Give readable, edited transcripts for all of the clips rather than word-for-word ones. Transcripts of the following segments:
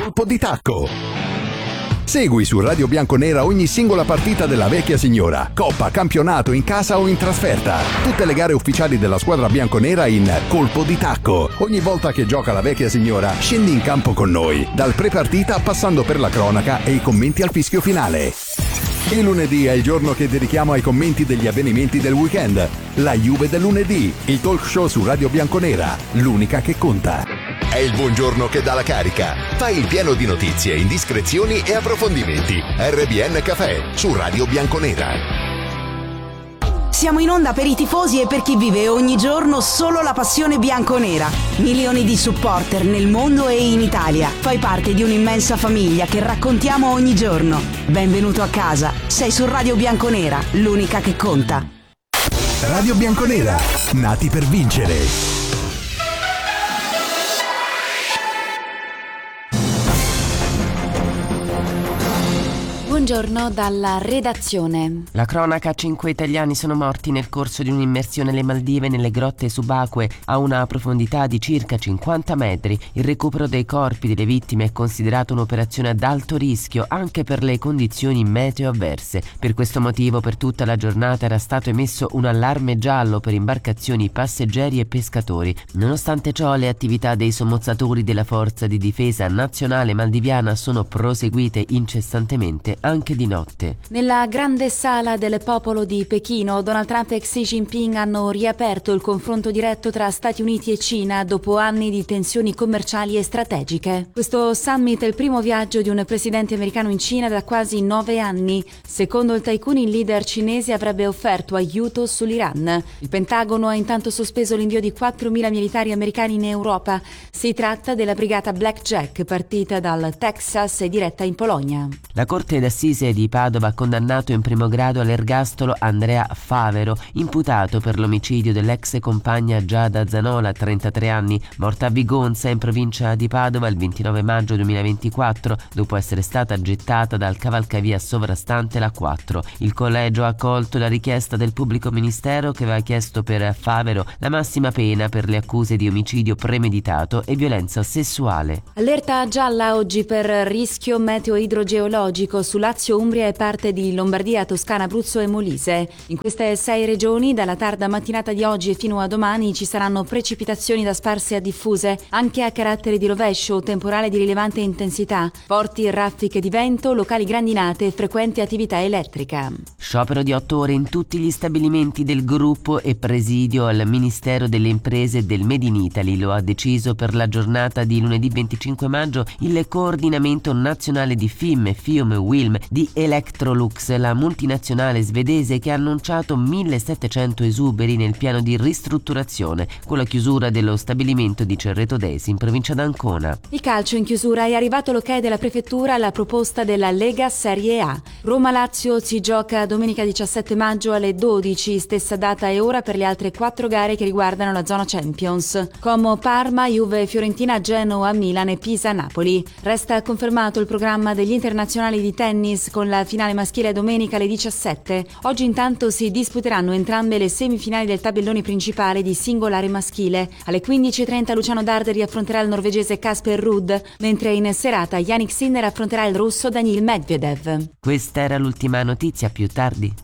Colpo di tacco. Segui su Radio Bianconera ogni singola partita della vecchia signora, coppa, campionato, in casa o in trasferta. Tutte le gare ufficiali della squadra bianconera in Colpo di tacco. Ogni volta che gioca la vecchia signora, scendi in campo con noi, dal pre-partita passando per la cronaca e i commenti al fischio finale. Il lunedì è il giorno che dedichiamo ai commenti degli avvenimenti del weekend. La Juve del lunedì, il talk show su Radio Bianconera, l'unica che conta. È il buongiorno che dà la carica. Fai il pieno di notizie, indiscrezioni e approfondimenti. RBN Café su Radio Bianconera. Siamo in onda per i tifosi e per chi vive ogni giorno solo la passione bianconera. Milioni di supporter nel mondo e in Italia. Fai parte di un'immensa famiglia che raccontiamo ogni giorno. Benvenuto a casa. Sei su Radio Bianconera, l'unica che conta. Radio Bianconera, nati per vincere. Buongiorno dalla redazione. La cronaca: 5 italiani sono morti nel corso di un'immersione alle Maldive nelle grotte subacquee a una profondità di circa 50 metri. Il recupero dei corpi delle vittime è considerato un'operazione ad alto rischio anche per le condizioni meteo avverse. Per questo motivo per tutta la giornata era stato emesso un allarme giallo per imbarcazioni, passeggeri e pescatori. Nonostante ciò, le attività dei sommozzatori della Forza di Difesa Nazionale Maldiviana sono proseguite incessantemente anche di notte. Nella grande sala del popolo di Pechino, Donald Trump e Xi Jinping hanno riaperto il confronto diretto tra Stati Uniti e Cina dopo anni di tensioni commerciali e strategiche. Questo summit è il primo viaggio di un presidente americano in Cina da quasi 9 anni. Secondo il tycoon, il leader cinese avrebbe offerto aiuto sull'Iran. Il Pentagono ha intanto sospeso l'invio di 4.000 militari americani in Europa. Si tratta della brigata Blackjack, partita dal Texas e diretta in Polonia. La Corte d'Assise di Padova ha condannato in primo grado all'ergastolo Andrea Favero, imputato per l'omicidio dell'ex compagna Giada Zanola, 33 anni, morta a Vigonza in provincia di Padova il 29 maggio 2024, dopo essere stata gettata dal cavalcavia sovrastante la 4. Il collegio ha accolto la richiesta del pubblico ministero che aveva chiesto per Favero la massima pena per le accuse di omicidio premeditato e violenza sessuale. Allerta gialla oggi per rischio meteo idrogeologico su Lazio, Umbria e parte di Lombardia, Toscana, Abruzzo e Molise. In queste 6 regioni, dalla tarda mattinata di oggi e fino a domani, ci saranno precipitazioni da sparse a diffuse, anche a carattere di rovescio, temporale di rilevante intensità, forti raffiche di vento, locali grandinate e frequente attività elettrica. Sciopero di 8 ore in tutti gli stabilimenti del gruppo e presidio al Ministero delle Imprese e del Made in Italy. Lo ha deciso per la giornata di lunedì 25 maggio il coordinamento nazionale di FIM, FIUM, WILM di Electrolux, la multinazionale svedese che ha annunciato 1.700 esuberi nel piano di ristrutturazione con la chiusura dello stabilimento di Cerreto Desi in provincia d'Ancona. Il calcio in chiusura: è arrivato l'ok della prefettura alla proposta della Lega Serie A. Roma-Lazio si gioca domenica 17 maggio alle 12, stessa data e ora per le altre 4 gare che riguardano la zona Champions: Como, Parma, Juve, Fiorentina, Genoa, Milan e Pisa-Napoli. Resta confermato il programma degli internazionali di tennis con la finale maschile domenica alle 17. Oggi intanto si disputeranno entrambe le semifinali del tabellone principale di singolare maschile. Alle 15:30 Luciano Darderi affronterà il norvegese Casper Ruud, mentre in serata Yannick Sinner affronterà il russo Daniil Medvedev. Questa era l'ultima notizia, più tardi.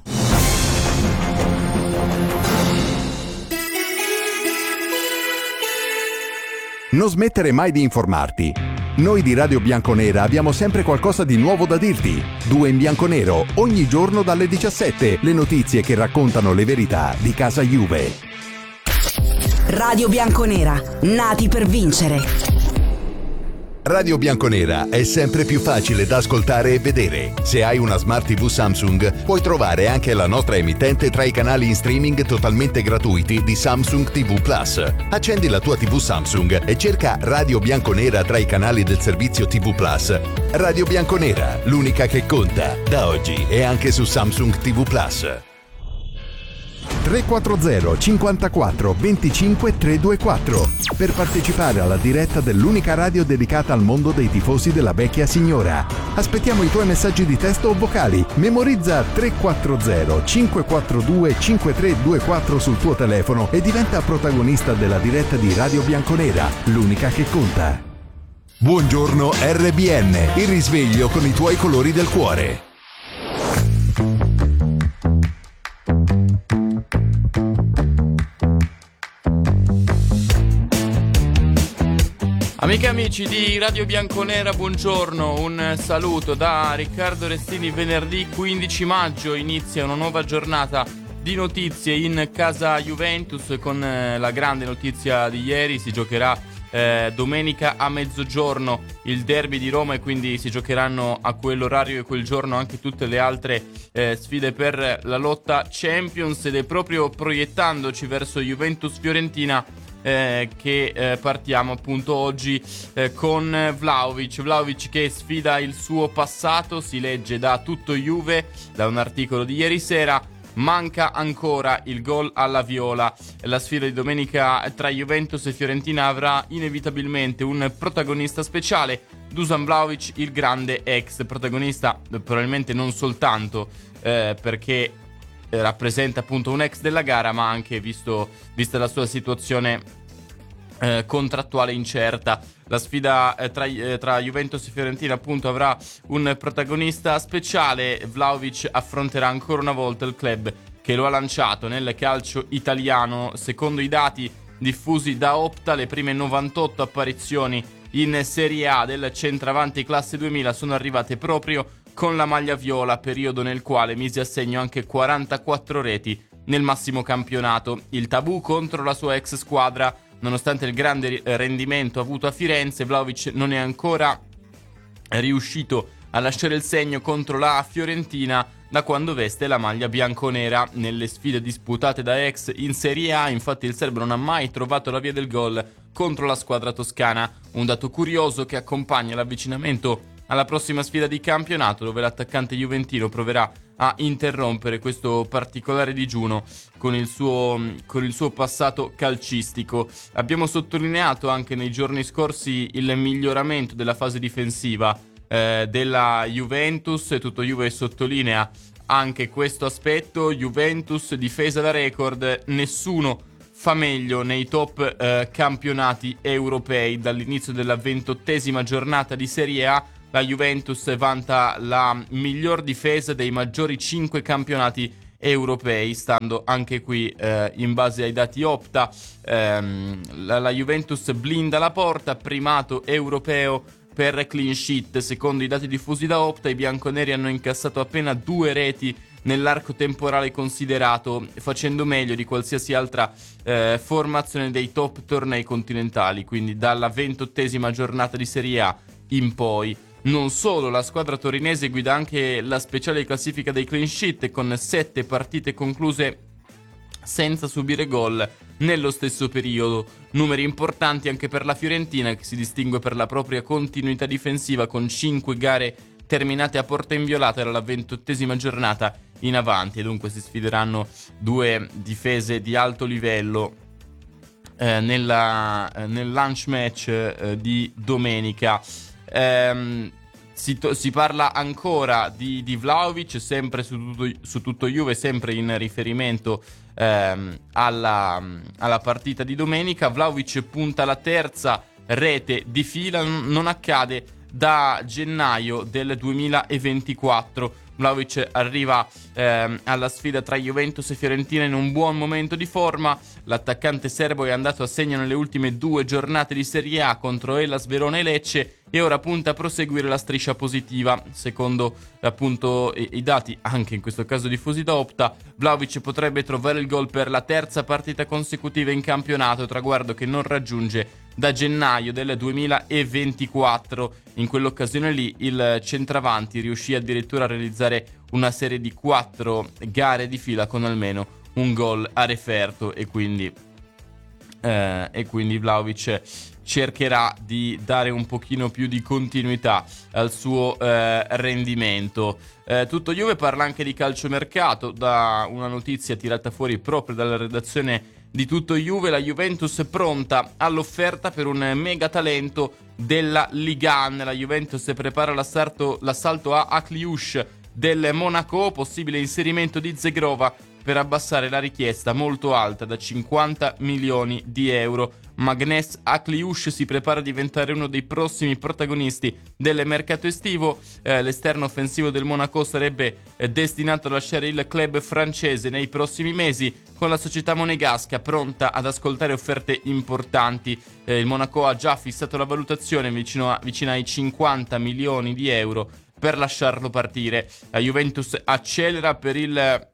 Non smettere mai di informarti. Noi di Radio Bianconera abbiamo sempre qualcosa di nuovo da dirti. 2 in bianconero, ogni giorno dalle 17, le notizie che raccontano le verità di casa Juve. Radio Bianconera, nati per vincere. Radio Bianconera è sempre più facile da ascoltare e vedere. Se hai una Smart TV Samsung, puoi trovare anche la nostra emittente tra i canali in streaming totalmente gratuiti di Samsung TV Plus. Accendi la tua TV Samsung e cerca Radio Bianconera tra i canali del servizio TV Plus. Radio Bianconera, l'unica che conta, da oggi e anche su Samsung TV Plus. 340 54 25 324 per partecipare alla diretta dell'unica radio dedicata al mondo dei tifosi della vecchia signora. Aspettiamo i tuoi messaggi di testo o vocali. Memorizza 340 542 5324 sul tuo telefono e diventa protagonista della diretta di Radio Bianconera, l'unica che conta. Buongiorno RBN, il risveglio con i tuoi colori del cuore. Amiche e amici di Radio Bianconera, buongiorno, un saluto da Riccardo Restini. Venerdì 15 maggio inizia una nuova giornata di notizie in casa Juventus con la grande notizia di ieri. Si giocherà domenica a mezzogiorno il derby di Roma e quindi si giocheranno a quell'orario e quel giorno anche tutte le altre sfide per la lotta Champions, ed è proprio proiettandoci verso Juventus-Fiorentina che partiamo appunto oggi con Vlahovic che sfida il suo passato. Si legge da Tutto Juve, da un articolo di ieri sera: manca ancora il gol alla Viola. La sfida di domenica tra Juventus e Fiorentina avrà inevitabilmente un protagonista speciale, Dusan Vlahovic, il grande ex protagonista, probabilmente non soltanto perché rappresenta appunto un ex della gara, ma anche vista la sua situazione contrattuale incerta. La sfida tra Juventus e Fiorentina appunto avrà un protagonista speciale. Vlahovic affronterà ancora una volta il club che lo ha lanciato nel calcio italiano. Secondo i dati diffusi da Opta, le prime 98 apparizioni in Serie A del centravanti classe 2000 sono arrivate proprio con la maglia viola, periodo nel quale mise a segno anche 44 reti nel massimo campionato. Il tabù contro la sua ex squadra: nonostante il grande rendimento avuto a Firenze, Vlahovic non è ancora riuscito a lasciare il segno contro la Fiorentina da quando veste la maglia bianconera. Nelle sfide disputate da ex in Serie A, infatti, il serbo non ha mai trovato la via del gol contro la squadra toscana, un dato curioso che accompagna l'avvicinamento alla prossima sfida di campionato, dove l'attaccante juventino proverà a interrompere questo particolare digiuno con il suo passato calcistico. Abbiamo sottolineato anche nei giorni scorsi il miglioramento della fase difensiva della Juventus. Tutto Juve sottolinea anche questo aspetto: Juventus difesa da record, nessuno fa meglio nei top campionati europei. Dall'inizio della 28esima giornata di Serie A, la Juventus vanta la miglior difesa dei maggiori 5 campionati europei, stando anche qui in base ai dati Opta. La Juventus blinda la porta, primato europeo per clean sheet. Secondo i dati diffusi da Opta, i bianconeri hanno incassato appena 2 reti nell'arco temporale considerato, facendo meglio di qualsiasi altra formazione dei top tornei continentali, quindi dalla 28esima giornata di Serie A in poi. Non solo, la squadra torinese guida anche la speciale classifica dei clean sheet, con 7 partite concluse senza subire gol nello stesso periodo. Numeri importanti anche per la Fiorentina, che si distingue per la propria continuità difensiva, con 5 gare terminate a porta inviolata dalla 28esima giornata in avanti, e dunque si sfideranno 2 difese di alto livello nel lunch match di domenica. Si parla ancora di Vlahovic, sempre su tutto Juve, sempre in riferimento alla partita di domenica. Vlahovic punta la terza rete di fila, non accade da gennaio del 2024. Vlahovic arriva alla sfida tra Juventus e Fiorentina in un buon momento di forma. L'attaccante serbo è andato a segno nelle ultime 2 giornate di Serie A contro Hellas Verona e Lecce, e ora punta a proseguire la striscia positiva. Secondo appunto i dati, anche in questo caso diffusi da Opta, Vlahovic potrebbe trovare il gol per la terza partita consecutiva in campionato, traguardo che non raggiunge da gennaio del 2024. In quell'occasione lì il centravanti riuscì addirittura a realizzare una serie di 4 gare di fila con almeno un gol a referto, e quindi Vlahovic cercherà di dare un pochino più di continuità al suo rendimento. Tutto Juve parla anche di calciomercato, da una notizia tirata fuori proprio dalla redazione di Tutto Juve: la Juventus pronta all'offerta per un mega talento della Ligue 1. La Juventus prepara l'assalto a Akliouche del Monaco, possibile inserimento di Zegrova per abbassare la richiesta molto alta da 50 milioni di euro. Magnès Akliouche si prepara a diventare uno dei prossimi protagonisti del mercato estivo. L'esterno offensivo del Monaco sarebbe destinato a lasciare il club francese nei prossimi mesi, con la società monegasca pronta ad ascoltare offerte importanti. Il Monaco ha già fissato la valutazione vicina ai 50 milioni di euro per lasciarlo partire. La Juventus accelera per il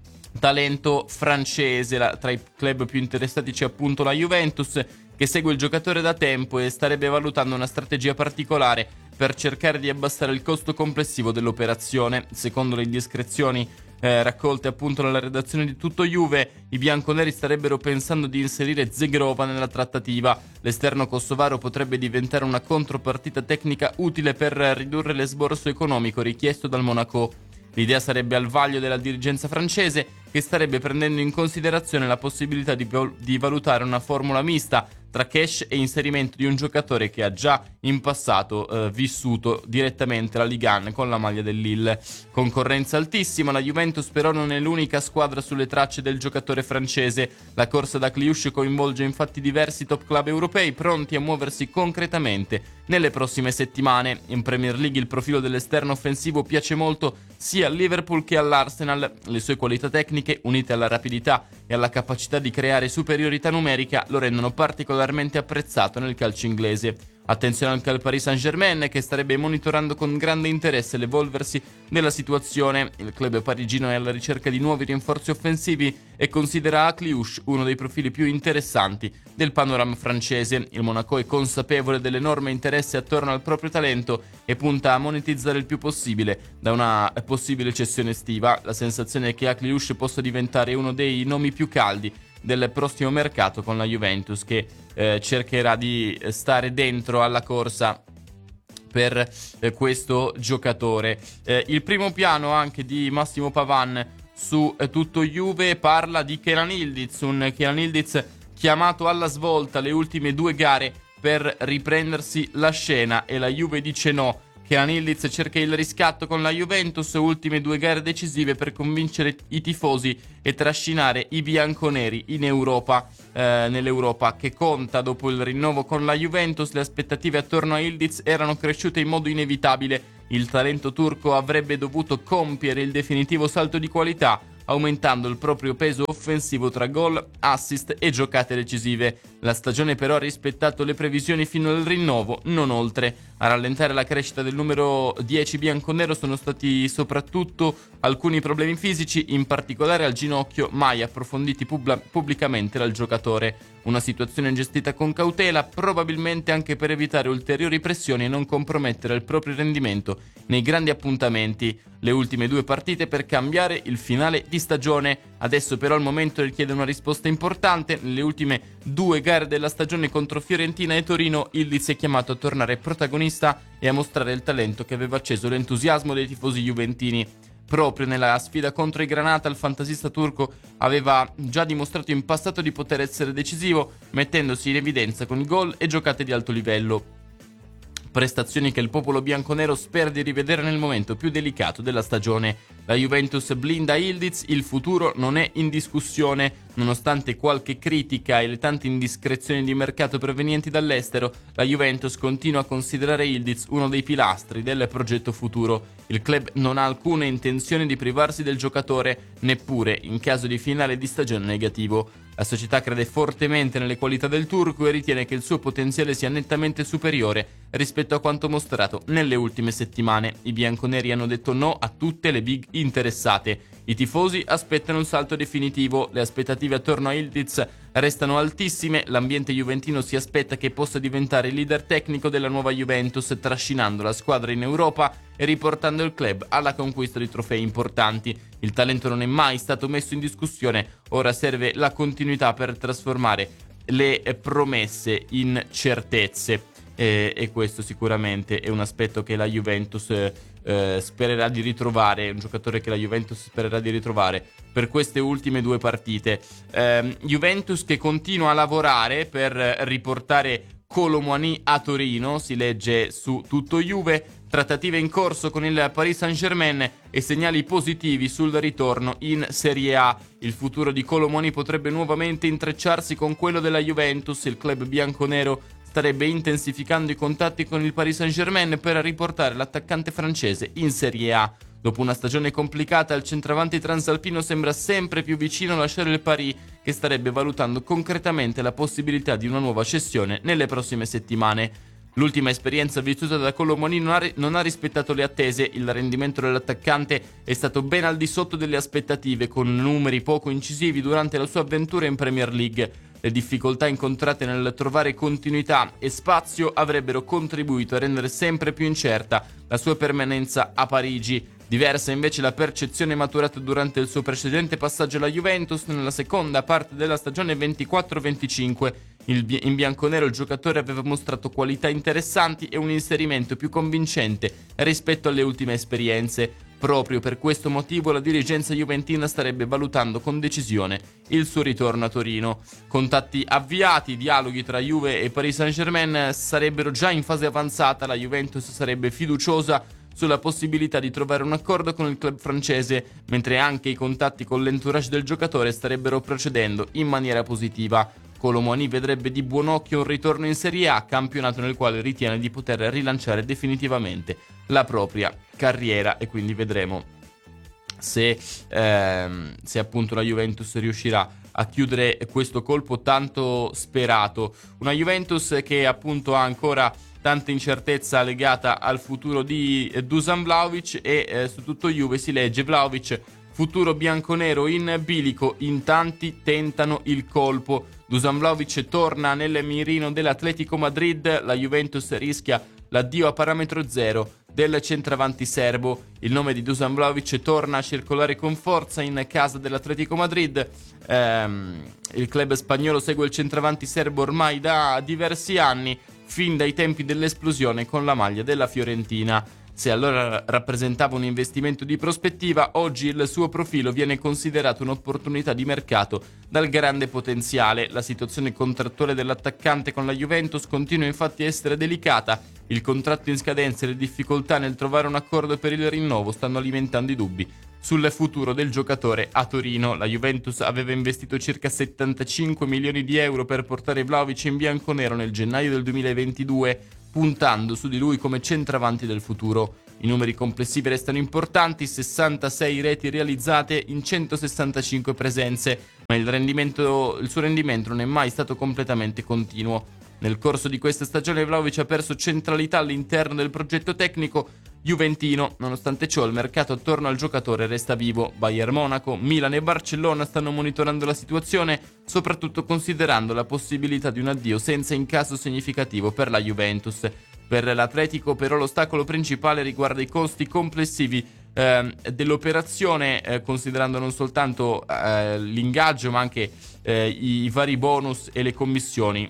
talento francese. Tra i club più interessati c'è appunto la Juventus, che segue il giocatore da tempo e starebbe valutando una strategia particolare per cercare di abbassare il costo complessivo dell'operazione. Secondo le indiscrezioni raccolte appunto dalla redazione di Tutto Juve, i bianconeri starebbero pensando di inserire Zegrova nella trattativa. L'esterno kosovaro potrebbe diventare una contropartita tecnica utile per ridurre l'esborso economico richiesto dal Monaco. L'idea sarebbe al vaglio della dirigenza francese, che starebbe prendendo in considerazione la possibilità di valutare una formula mista tra cash e inserimento di un giocatore che ha già in passato vissuto direttamente la Ligue 1 con la maglia del Lille. Concorrenza altissima, la Juventus però non è l'unica squadra sulle tracce del giocatore francese. La corsa da Akliouche coinvolge infatti diversi top club europei pronti a muoversi concretamente nelle prossime settimane. In Premier League il profilo dell'esterno offensivo piace molto sia al Liverpool che all'Arsenal. Le sue qualità tecniche, unite alla rapidità e alla capacità di creare superiorità numerica, lo rendono particolarmente apprezzato nel calcio inglese. Attenzione anche al Paris Saint-Germain, che starebbe monitorando con grande interesse l'evolversi della situazione. Il club parigino è alla ricerca di nuovi rinforzi offensivi e considera Akliouche uno dei profili più interessanti del panorama francese. Il Monaco è consapevole dell'enorme interesse attorno al proprio talento e punta a monetizzare il più possibile da una possibile cessione estiva. La sensazione è che Akliouche possa diventare uno dei nomi più caldi del prossimo mercato con la Juventus, che cercherà di stare dentro alla corsa per questo giocatore. Il primo piano anche di Massimo Pavan su Tutto Juve parla di Kenan Yildiz, un Kenan Yildiz chiamato alla svolta le ultime 2 gare per riprendersi la scena, e la Juve dice no. Kenan Yildiz cerca il riscatto con la Juventus, ultime 2 gare decisive per convincere i tifosi e trascinare i bianconeri in Europa, nell'Europa che conta. Dopo il rinnovo con la Juventus, le aspettative attorno a Yildiz erano cresciute in modo inevitabile. Il talento turco avrebbe dovuto compiere il definitivo salto di qualità, aumentando il proprio peso offensivo tra gol, assist e giocate decisive. La stagione però ha rispettato le previsioni fino al rinnovo, non oltre. A rallentare la crescita del numero 10 bianconero sono stati soprattutto alcuni problemi fisici, in particolare al ginocchio, mai approfonditi pubblicamente dal giocatore. Una situazione gestita con cautela, probabilmente anche per evitare ulteriori pressioni e non compromettere il proprio rendimento nei grandi appuntamenti. Le ultime 2 partite per cambiare il finale di stagione. Adesso però il momento richiede una risposta importante. Nelle ultime 2 gare della stagione contro Fiorentina e Torino, Yildiz è chiamato a tornare protagonista e a mostrare il talento che aveva acceso l'entusiasmo dei tifosi juventini. Proprio nella sfida contro i Granata, il fantasista turco aveva già dimostrato in passato di poter essere decisivo, mettendosi in evidenza con gol e giocate di alto livello. Prestazioni che il popolo bianconero spera di rivedere nel momento più delicato della stagione. La Juventus blinda Yildiz, il futuro non è in discussione. Nonostante qualche critica e le tante indiscrezioni di mercato provenienti dall'estero, la Juventus continua a considerare Yildiz uno dei pilastri del progetto futuro. Il club non ha alcuna intenzione di privarsi del giocatore, neppure in caso di finale di stagione negativo. La società crede fortemente nelle qualità del turco e ritiene che il suo potenziale sia nettamente superiore rispetto a quanto mostrato nelle ultime settimane. I bianconeri hanno detto no a tutte le big interessate. I tifosi aspettano il salto definitivo. Le aspettative attorno a Yildiz restano altissime. L'ambiente juventino si aspetta che possa diventare il leader tecnico della nuova Juventus, trascinando la squadra in Europa e riportando il club alla conquista di trofei importanti. Il talento non è mai stato messo in discussione, ora serve la continuità per trasformare le promesse in certezze. E questo sicuramente è un aspetto che la Juventus spererà di ritrovare, un giocatore che la Juventus spererà di ritrovare per queste ultime 2 partite. Juventus che continua a lavorare per riportare Kolo Muani a Torino, si legge su Tutto Juve. trattative in corso con il Paris Saint-Germain e segnali positivi sul ritorno in Serie A. Il futuro di Kolo Muani potrebbe nuovamente intrecciarsi con quello della Juventus. Il club bianconero starebbe intensificando i contatti con il Paris Saint-Germain per riportare l'attaccante francese in Serie A. Dopo una stagione complicata, il centravanti transalpino sembra sempre più vicino a lasciare il Paris, che starebbe valutando concretamente la possibilità di una nuova cessione nelle prossime settimane. L'ultima esperienza vissuta da Kolo Muani non ha rispettato le attese. Il rendimento dell'attaccante è stato ben al di sotto delle aspettative, con numeri poco incisivi durante la sua avventura in Premier League. Le difficoltà incontrate nel trovare continuità e spazio avrebbero contribuito a rendere sempre più incerta la sua permanenza a Parigi. Diversa invece la percezione maturata durante il suo precedente passaggio alla Juventus nella seconda parte della stagione 24-25. In bianconero il giocatore aveva mostrato qualità interessanti e un inserimento più convincente rispetto alle ultime esperienze. Proprio per questo motivo la dirigenza juventina starebbe valutando con decisione il suo ritorno a Torino. Contatti avviati, dialoghi tra Juve e Paris Saint-Germain sarebbero già in fase avanzata. La Juventus sarebbe fiduciosa sulla possibilità di trovare un accordo con il club francese, mentre anche i contatti con l'entourage del giocatore starebbero procedendo in maniera positiva. Kolo Muani vedrebbe di buon occhio un ritorno in Serie A, campionato nel quale ritiene di poter rilanciare definitivamente la propria carriera, e quindi vedremo se appunto la Juventus riuscirà a chiudere questo colpo tanto sperato. Una Juventus che appunto ha ancora tanta incertezza legata al futuro di Dusan Vlahovic e su tutto Juve si legge: Vlahovic, futuro bianconero in bilico, in tanti tentano il colpo. Dusan Vlahovic torna nel mirino dell'Atletico Madrid, la Juventus rischia l'addio a parametro zero del centravanti serbo. Il nome di Dusan Vlahovic torna a circolare con forza in casa dell'Atletico Madrid. Il club spagnolo segue il centravanti serbo ormai da diversi anni, fin dai tempi dell'esplosione con la maglia della Fiorentina. Se allora rappresentava un investimento di prospettiva, oggi il suo profilo viene considerato un'opportunità di mercato dal grande potenziale. La situazione contrattuale dell'attaccante con la Juventus continua infatti a essere delicata. Il contratto in scadenza e le difficoltà nel trovare un accordo per il rinnovo stanno alimentando i dubbi sul futuro del giocatore a Torino. La Juventus aveva investito circa 75 milioni di euro per portare Vlahovic in bianconero nel gennaio del 2022, puntando su di lui come centravanti del futuro. I numeri complessivi restano importanti: 66 reti realizzate in 165 presenze, ma il suo rendimento non è mai stato completamente continuo. Nel corso di questa stagione Vlahovic ha perso centralità all'interno del progetto tecnico juventino. Nonostante ciò, il mercato attorno al giocatore resta vivo. Bayern Monaco, Milan e Barcellona stanno monitorando la situazione, soprattutto considerando la possibilità di un addio senza incasso significativo per la Juventus. Per l'Atletico però l'ostacolo principale riguarda i costi complessivi dell'operazione, considerando non soltanto l'ingaggio ma anche i vari bonus e le commissioni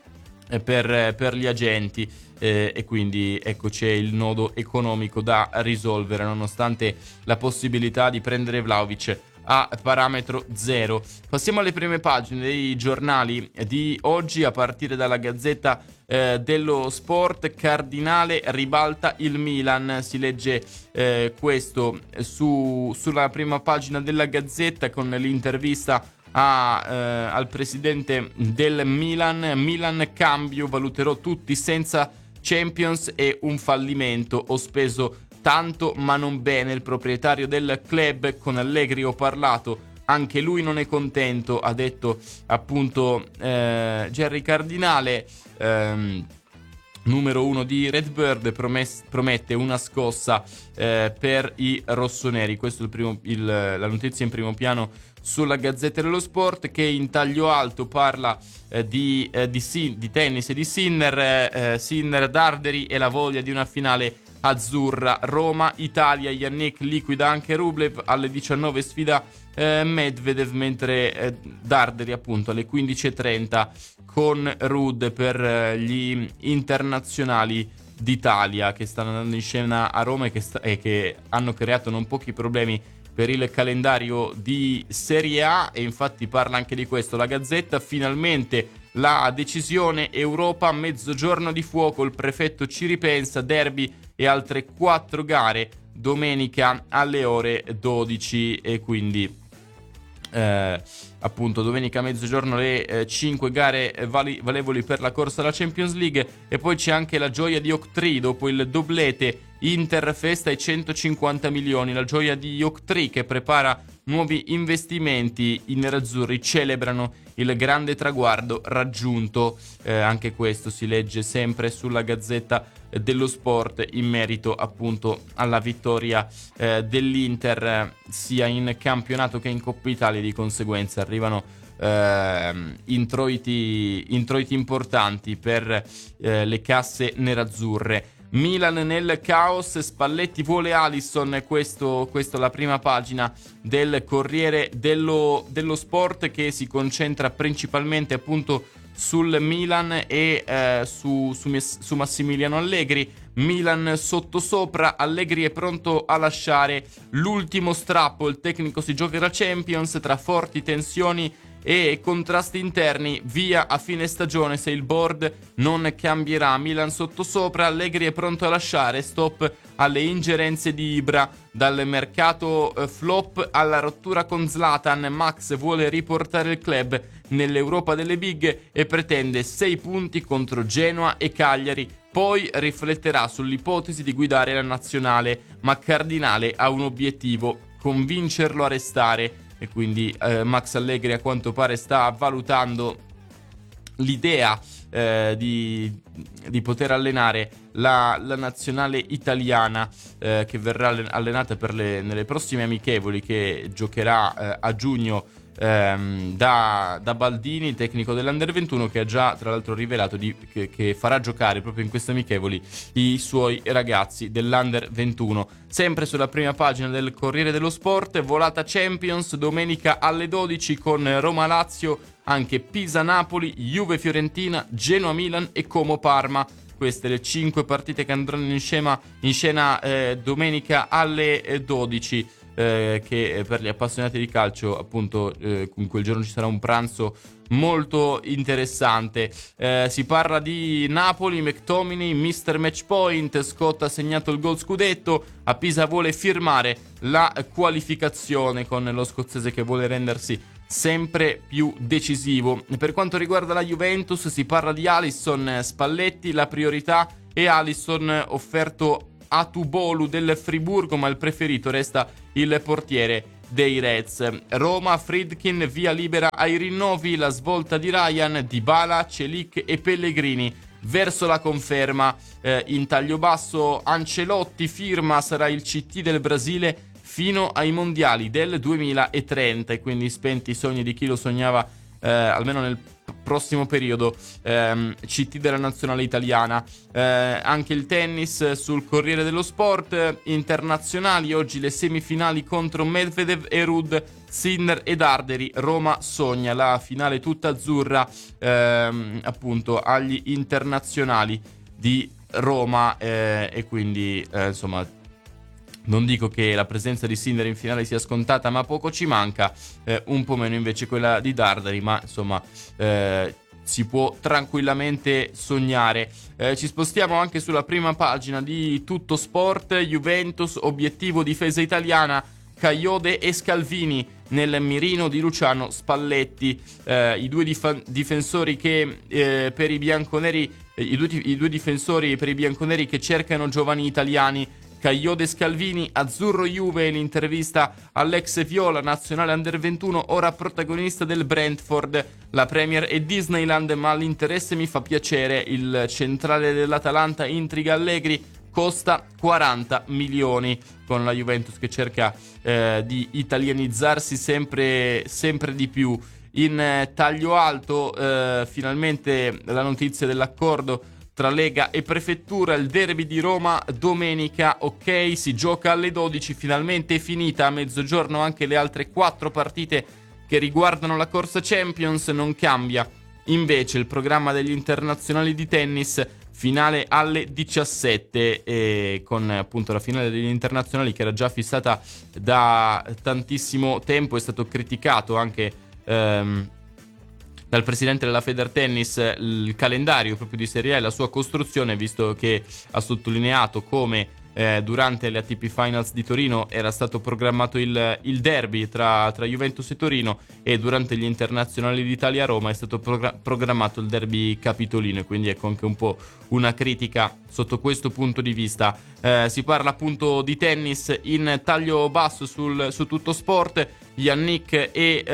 per gli agenti, e quindi ecco c'è il nodo economico da risolvere, nonostante la possibilità di prendere Vlahovic a parametro zero. Passiamo alle prime pagine dei giornali di oggi, a partire dalla Gazzetta dello Sport. Cardinale ribalta il Milan, si legge questo sulla prima pagina della Gazzetta, con l'intervista al presidente del Milan. Cambio, valuterò tutti senza Champions è un fallimento, ho speso tanto ma non bene. Il proprietario del club, con Allegri ho parlato, anche lui non è contento, ha detto appunto Gerry Cardinale, numero 1 di Redbird, promette una scossa per i rossoneri. Questo è la notizia in primo piano sulla Gazzetta dello Sport, che in taglio alto parla di tennis e di Sinner, Darderi e la voglia di una finale azzurra. Roma, Italia, Yannick liquida anche Rublev, alle 19 sfida Medvedev, mentre Darderi appunto alle 15:30 con Ruud per gli internazionali d'Italia che stanno andando in scena a Roma e che hanno creato non pochi problemi per il calendario di Serie A. E infatti parla anche di questo la Gazzetta. Finalmente la decisione, Europa, mezzogiorno di fuoco, il prefetto ci ripensa, derby e altre 4 gare domenica alle ore 12 e quindi appunto domenica a mezzogiorno le 5 gare valevoli per la corsa alla Champions League. E poi c'è anche la gioia di Octree dopo il doblete Inter festa i 150 milioni. La gioia di Octree che prepara nuovi investimenti. I nerazzurri celebrano il grande traguardo raggiunto, anche questo si legge sempre sulla Gazzetta dello Sport in merito appunto alla vittoria dell'Inter sia in campionato che in Coppa Italia. Di conseguenza arrivano introiti importanti per le casse nerazzurre. Milan nel caos, Spalletti vuole Alisson, questo la prima pagina del Corriere dello Sport, che si concentra principalmente appunto sul Milan e su Massimiliano Allegri. Milan sottosopra, Allegri è pronto a lasciare l'ultimo strappo, il tecnico si gioca la Champions tra forti tensioni e contrasti interni, via a fine stagione se il board non cambierà. Milan sottosopra, Allegri è pronto a lasciare, stop alle ingerenze di Ibra. Dal mercato flop alla rottura con Zlatan, Max vuole riportare il club nell'Europa delle big e pretende 6 punti contro Genoa e Cagliari. Poi rifletterà sull'ipotesi di guidare la nazionale, ma Cardinale ha un obiettivo: convincerlo a restare. E quindi Max Allegri a quanto pare sta valutando l'idea di poter allenare la nazionale italiana, che verrà allenata nelle prossime amichevoli che giocherà a giugno da Baldini, tecnico dell'Under 21, che ha già tra l'altro rivelato che farà giocare proprio in queste amichevoli i suoi ragazzi dell'Under 21. Sempre sulla prima pagina del Corriere dello Sport, volata Champions domenica alle 12 con Roma-Lazio, anche Pisa-Napoli, Juve-Fiorentina, Genoa-Milan e Como-Parma. Queste le 5 partite che andranno in scena domenica alle 12. Che per gli appassionati di calcio appunto in quel giorno ci sarà un pranzo molto interessante. Si parla di Napoli, McTominay, Mr. Match Point, Scott ha segnato il gol scudetto, a Pisa vuole firmare la qualificazione con lo scozzese che vuole rendersi sempre più decisivo. Per quanto riguarda la Juventus si parla di Alisson, Spalletti la priorità è Alisson, offerto a Tubolu del Friburgo, ma il preferito resta il portiere dei Reds. Roma, Friedkin, via libera ai rinnovi, la svolta di Ryan, Dybala, Celic e Pellegrini verso la conferma. In taglio basso Ancelotti firma, sarà il CT del Brasile fino ai mondiali del 2030 e quindi spenti i sogni di chi lo sognava almeno nel prossimo periodo. CT della nazionale italiana. Anche il tennis sul Corriere dello Sport. Internazionali, oggi le semifinali contro Medvedev e Ruud, Sinner ed Arderi. Roma sogna la finale tutta azzurra appunto agli internazionali di Roma e quindi insomma non dico che la presenza di Sinner in finale sia scontata, ma poco ci manca, un po' meno invece quella di Darderi, ma insomma si può tranquillamente sognare. Ci spostiamo anche sulla prima pagina di Tutto Sport. Juventus, obiettivo difesa italiana, Kayode e Scalvini nel mirino di Luciano Spalletti. I due difensori che per i bianconeri i due difensori per i bianconeri che cercano giovani italiani. Kayode Scalvini, azzurro Juve, l'intervista all'ex Viola, nazionale Under 21, ora protagonista del Brentford. La Premier è Disneyland, ma l'interesse mi fa piacere. Il centrale dell'Atalanta intriga Allegri, costa 40 milioni, con la Juventus che cerca di italianizzarsi sempre di più. In taglio alto finalmente la notizia dell'accordo tra Lega e Prefettura, il derby di Roma domenica, ok, si gioca alle 12, finalmente è finita, a mezzogiorno anche le altre 4 partite che riguardano la corsa Champions, non cambia invece il programma degli internazionali di tennis, finale alle 17 con appunto la finale degli internazionali che era già fissata da tantissimo tempo, è stato criticato anche dal presidente della Federtennis il calendario proprio di Serie A e la sua costruzione, visto che ha sottolineato come durante le ATP Finals di Torino era stato programmato il derby tra Juventus e Torino, e durante gli internazionali d'Italia a Roma è stato programmato il derby capitolino, quindi ecco anche un po' una critica sotto questo punto di vista. Si parla appunto di tennis in taglio basso su Tutto Sport. Yannick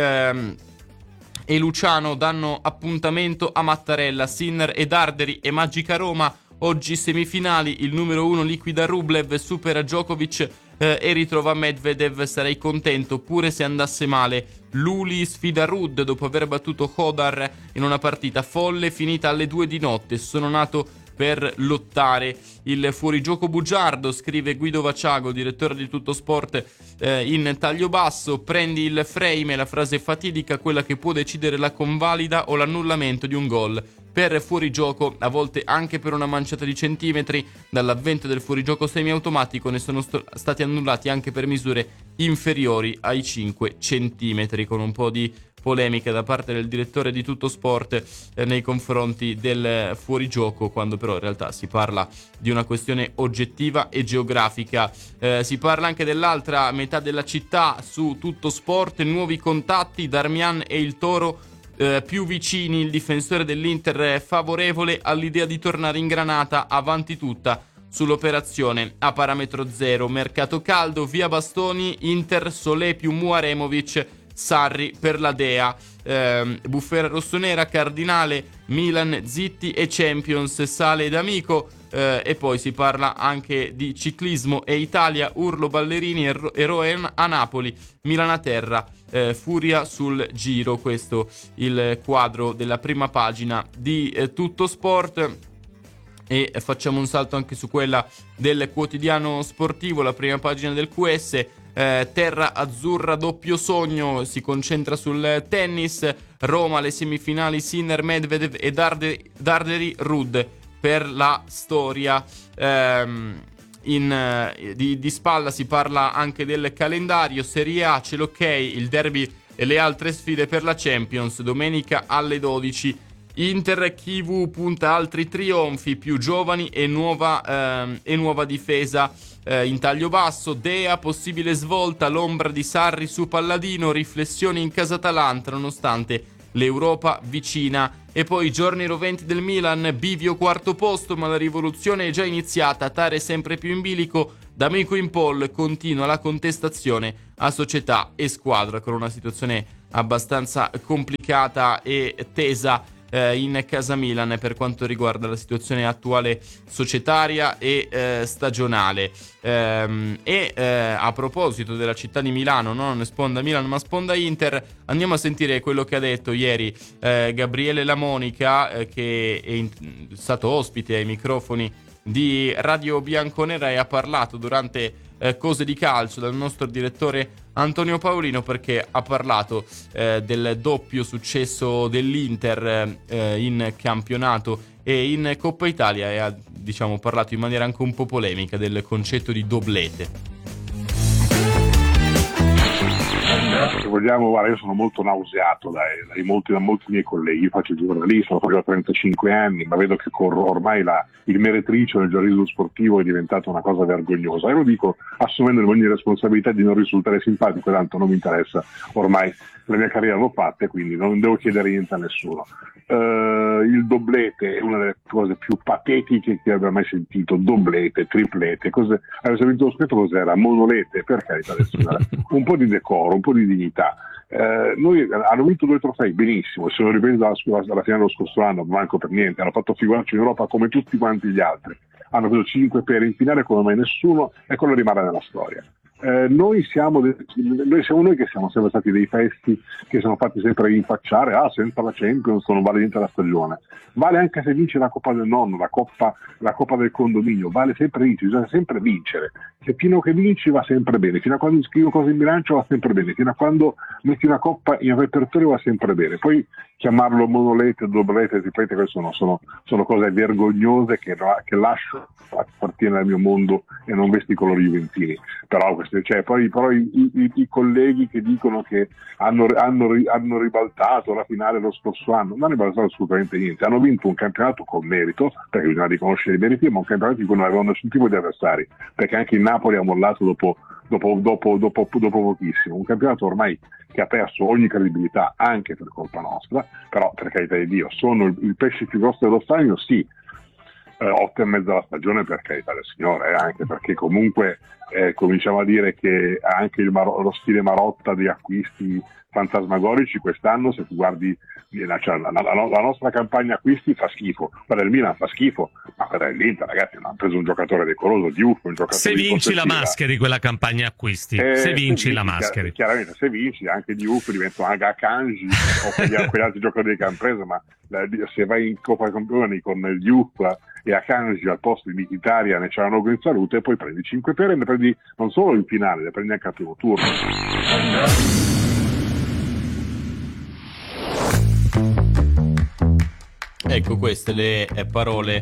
e Luciano danno appuntamento a Mattarella. Sinner e Darderi e Magica Roma. Oggi semifinali, il numero 1 liquida Rublev, supera Djokovic e ritrova Medvedev. Sarei contento pure se andasse male. Luli sfida Rudd dopo aver battuto Hodar in una partita folle finita alle 2 di notte. Sono nato per lottare. Il fuorigioco bugiardo, scrive Guido Vaciago, direttore di Tutto Sport, in taglio basso. Prendi il frame, la frase fatidica, quella che può decidere la convalida o l'annullamento di un gol. Per fuorigioco, a volte anche per una manciata di centimetri. Dall'avvento del fuorigioco semiautomatico ne sono stati annullati anche per misure inferiori ai 5 centimetri, con un po' di polemica da parte del direttore di Tutto Sport nei confronti del fuorigioco, quando però in realtà si parla di una questione oggettiva e geografica. Si parla anche dell'altra metà della città su Tutto Sport. Nuovi contatti, Darmian e il Toro più vicini. Il difensore dell'Inter è favorevole all'idea di tornare in Granata, avanti tutta sull'operazione a parametro zero. Mercato caldo, via Bastoni, Inter, Solé più Muaremovic, Sarri per la Dea. Bufera rossonera, Cardinale, Milan, Zitti e Champions, Sale ed Amico. E poi si parla anche di ciclismo e Italia, urlo ballerini, eroe a Napoli, Milan a terra, furia sul Giro. Questo il quadro della prima pagina di Tutto Sport. E facciamo un salto anche su quella del Quotidiano Sportivo, la prima pagina del QS. Terra azzurra, doppio sogno, si concentra sul tennis. Roma, le semifinali, Sinner, Medvedev e Darderi Rudd per la storia. Di spalla si parla anche del calendario. Serie A, c'è l'ok, il derby e le altre sfide per la Champions. Domenica alle 12. Inter, Chivu punta altri trionfi, più giovani e nuova difesa. In taglio basso, Dea, possibile svolta, l'ombra di Sarri su Palladino, riflessioni in casa Atalanta nonostante l'Europa vicina. E poi giorni roventi del Milan, bivio quarto posto, ma la rivoluzione è già iniziata. Tare sempre più in bilico, D'Amico in pole, continua la contestazione a società e squadra, con una situazione abbastanza complicata e tesa in casa Milan per quanto riguarda la situazione attuale societaria e stagionale. A proposito della città di Milano, non sponda Milan ma sponda Inter, andiamo a sentire quello che ha detto ieri Gabriele La Monica, che è stato ospite ai microfoni di Radio Bianconera e ha parlato durante Cose di Calcio dal nostro direttore Antonio Paolino, perché ha parlato del doppio successo dell'Inter in campionato e in Coppa Italia, e ha parlato in maniera anche un po' polemica del concetto di doblete. Se vogliamo, guarda, io sono molto nauseato da molti miei colleghi. Io faccio il giornalista, ho fatto 35 anni, ma vedo che ormai il meretricio nel giornalismo sportivo è diventata una cosa vergognosa. E lo dico assumendomi ogni responsabilità di non risultare simpatico, tanto non mi interessa, ormai la mia carriera l'ho fatta, quindi non devo chiedere niente a nessuno. Il doblete è una delle cose più patetiche che abbia mai sentito. Doblete, triplete, avevo sentito scritto cos'era? Monolete, per carità, adesso un po' di decoro, un po' di dignità. Noi hanno vinto 2 trofei, benissimo, sono ripresi alla finale dello scorso anno, manco per niente, hanno fatto figurarci in Europa come tutti quanti gli altri, hanno preso 5 per in finale come mai nessuno, e quello rimane nella storia. Noi siamo noi che siamo sempre stati dei festi che sono fatti sempre rinfacciare, senza la Champions non vale niente la stagione. Vale anche se vince la Coppa del Nonno, la Coppa del condominio, vale sempre vincere, bisogna sempre vincere. fino a che vinci va sempre bene, fino a quando scrivi cose in bilancio va sempre bene, fino a quando metti una coppa in repertorio va sempre bene. Poi chiamarlo monolete, doblete, ripeto, queste sono cose vergognose che lascio appartiene al mio mondo e non vesti i colori juventini. Però i colleghi che dicono che hanno ribaltato la finale lo scorso anno, non hanno ribaltato assolutamente niente, hanno vinto un campionato con merito, perché bisogna riconoscere i meriti, ma un campionato in cui non avevano nessun tipo di avversari, perché anche il Napoli ha mollato dopo pochissimo, un campionato ormai che ha perso ogni credibilità anche per colpa nostra, però per carità di Dio sono il pesce più grosso dello stagno, sì, 8,5 la stagione per carità del Signore, anche perché comunque cominciamo a dire che anche lo stile Marotta di acquisti fantasmagorici quest'anno, se tu guardi la nostra campagna acquisti fa schifo, quella del Milan fa schifo, ma quella dell'Inter, ragazzi, hanno preso un giocatore decoroso, Diouf, un giocatore se vinci la Mascheri quella campagna acquisti, se vinci la Mascheri, chiaramente se vinci anche Diouf diventa anche Akanji o quegli altri giocatori che hanno preso, ma se vai in Coppa dei Campioni con il Diouf e Akanji al posto di Mkhitaryan e Çalhanoğlu in salute, e poi prendi 5 pere e ne prendi non solo il finale, ne prendi anche al primo turno. Ecco queste le parole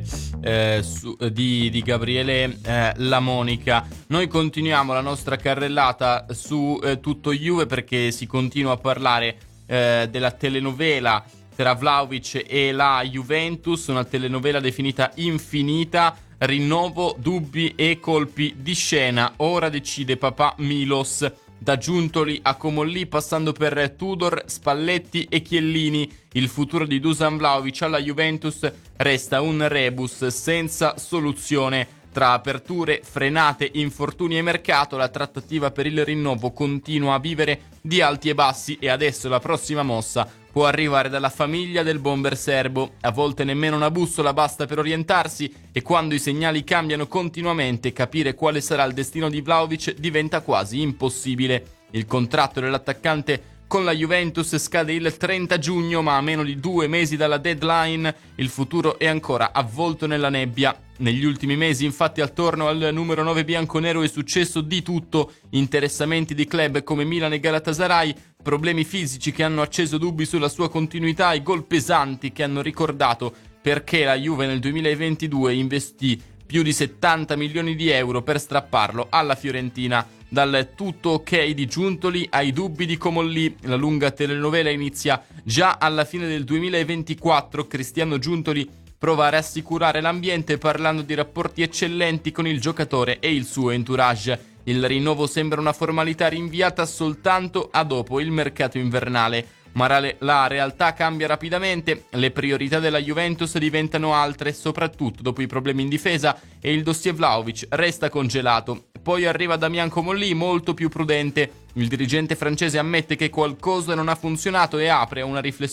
di Gabriele La Monica. Noi continuiamo la nostra carrellata su tutto Juve, perché si continua a parlare della telenovela tra Vlahovic e la Juventus, una telenovela definita infinita, rinnovo, dubbi e colpi di scena. Ora decide papà Milos. Da Giuntoli a Comolli, passando per Tudor, Spalletti e Chiellini, il futuro di Dusan Vlahovic alla Juventus resta un rebus senza soluzione. Tra aperture, frenate, infortuni e mercato, la trattativa per il rinnovo continua a vivere di alti e bassi, e adesso la prossima mossa può arrivare dalla famiglia del bomber serbo. A volte nemmeno una bussola basta per orientarsi, e quando i segnali cambiano continuamente, capire quale sarà il destino di Vlahovic diventa quasi impossibile. Il contratto dell'attaccante con la Juventus scade il 30 giugno, ma a meno di 2 mesi dalla deadline il futuro è ancora avvolto nella nebbia. Negli ultimi mesi, infatti, attorno al numero 9 bianconero è successo di tutto: interessamenti di club come Milan e Galatasaray, problemi fisici che hanno acceso dubbi sulla sua continuità e gol pesanti che hanno ricordato perché la Juve nel 2022 investì più di 70 milioni di euro per strapparlo alla Fiorentina. Dal tutto ok di Giuntoli ai dubbi di Comolli, la lunga telenovela inizia già alla fine del 2024. Cristiano Giuntoli prova a rassicurare l'ambiente parlando di rapporti eccellenti con il giocatore e il suo entourage. Il rinnovo sembra una formalità rinviata soltanto a dopo il mercato invernale. Ma la realtà cambia rapidamente, le priorità della Juventus diventano altre, soprattutto dopo i problemi in difesa, e il dossier Vlahovic resta congelato. Poi arriva Damian Comolli, molto più prudente. Il dirigente francese ammette che qualcosa non ha funzionato e apre a una riflessione